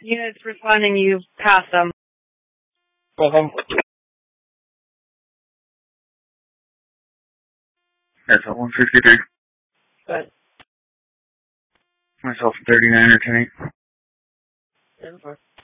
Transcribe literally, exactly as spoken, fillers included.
Units responding, you've passed them. Welcome. That's at one sixty-three. Good. Myself thirty-nine or ten eight. ten four.